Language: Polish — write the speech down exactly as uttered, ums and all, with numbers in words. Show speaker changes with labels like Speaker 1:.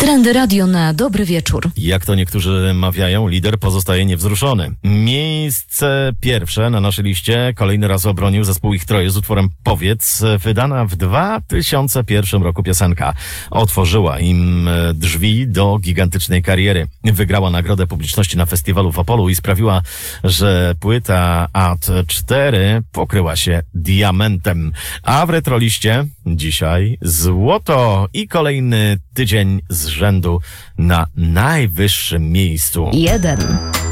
Speaker 1: Trendy Radio na dobry wieczór.
Speaker 2: Jak to niektórzy mawiają, lider pozostaje niewzruszony. Miejsce pierwsze na naszej liście kolejny raz obronił zespół Ich Troje z utworem Powiedz. Wydana w dwa tysiące pierwszym roku piosenka otworzyła im drzwi do gigantycznej kariery. Wygrała nagrodę publiczności na festiwalu w Opolu i sprawiła, że płyta A T cztery pokryła się diamentem. A w retroliście dzisiaj złoto i kolejny tydzień z rzędu na najwyższym miejscu.
Speaker 1: Jeden.